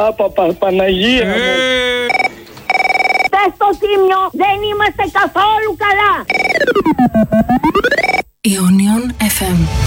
Παναγία μου. Πες το Τίμιο, δεν είμαστε καθόλου καλά. Ionion FM.